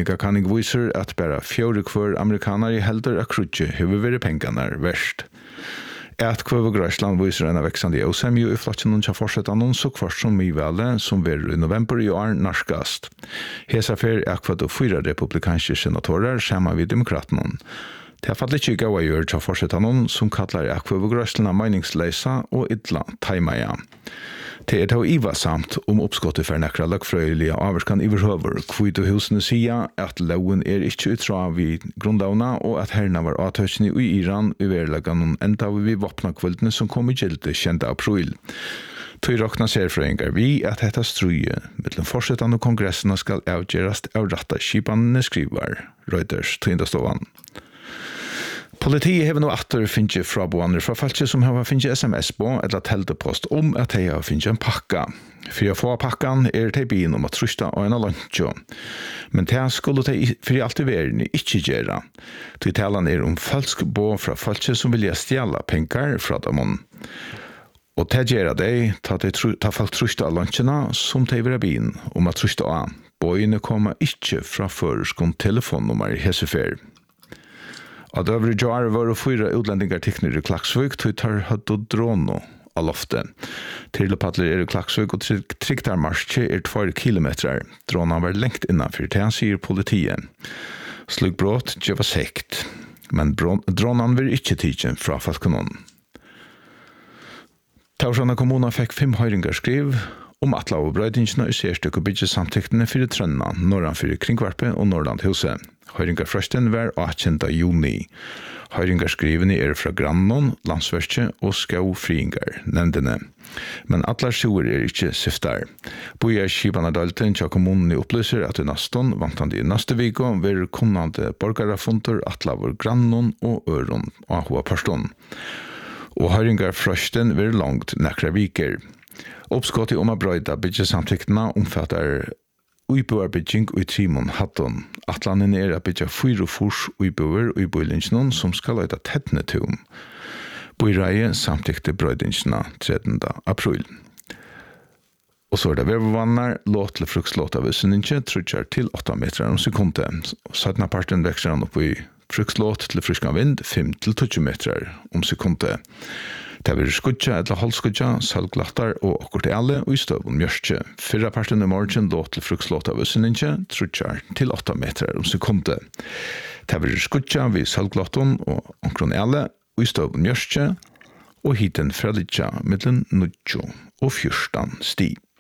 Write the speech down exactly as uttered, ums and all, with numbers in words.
Meinningakanning viser at bara fjore kvar amerikanere heldur at krutje hever vært penganar verst. At kvøvegræsland viser en av veksande osemju i flotjen til forsettanon så kvart som mivale som verer i november i år narskast. Hesa fer er kvart og fyra republikanske senatorer sammen vid demokratene. Det har fallet ikke gav å gjøre til forsettanon som kallar akvøvegræslene meningsleisa og idla taimaja. Det er då iva samt om oppskottet for nekra lagfrøyelige avverskan iverhøver, kvitt og husene sier at loven er ikke utra vid grunnlovna og at herna var avtøysene i Iran i verlegan enda vi våpna kvöldene som kom i gilde kjente april. Tøy råkna serfrøyngar vi at dette struje mellom forsettene og kongressene skal avgjerast av ratta skipanene skriver Reuters tøyndastovan. Politiet har nå atter finnet fraboaner fra falske som har finnet sms på eller teltepost om at de har finnet en pakka. For å få pakkan er det bilen om at trusta og en av lunsjo. Men det skulle de for alt i verden ikke gjøre. De talene er om falsk på fra falske som vil stjæle penger fra dem. Og det gjør de, ta, de, ta folk trusta av lunsjene som de vil ha bilen om at trusta av. Bøyene kommer ikke fra føreskånd telefonnummer i Hessefer. At øvrig jar var og fyra utlendingar tikner i Klaksvik, tog tar høtt og dråno av loftet. Trillepadler er i Klaksvik og triktarmarsje er tvær kilometrar. Dråna var lengt innanfyr, det han sier politiet. Slug brått gjør sekt, men drånan vil ikke tidsen fra falkonon. Taursana kommuna fikk fem høyringar skriv om at lov og brøydingsene i sérstøk og bygge samtiktene for trønna, norranfyr kringvarpe og Norrlandhuset. Høyringarfrøsten var åttende juni. Høyringarskrivene er fra Grannon, Landsverket og Skaufriingar, nevndene. Men atlar sjoer er ikke syftar. Boja Skibanadalten til kommunen opplyser at i naston, vantande i neste viko, vil kunnande borgarafunter atlaver Grannon og Øron og Ahoa Parston. Og høyringarfrøsten vil langt nekra viker. Oppskottet om å brøyda byggesamtiktene omfattar uiboarbygging og trimon hatton. Atlanen er at byggja fyra fors uiboar og uiboilingsnon som skal løyda tettnetum. Boireie samtikte brøydingsna trettende april. Og så er det vervannar, låt til frukslåt av visninge, trutjar til åtta meter om sekundet. Sattna parten vekser han opp i frukslåt til friskan vind, fem til tjue meter om sekundet. Det vil skudja eller halvskudja, salglattar og okkur til alle og i støvun mjørstje. Fyrra parten i morgen låt til frukslåt av visninge, trutjar til åtta meter om sekundet. Det vil skudja vi salglattun og okkur til alle og i støvun mjørstje, og hiten fra lidja mellom nudjo og fyrsten sti.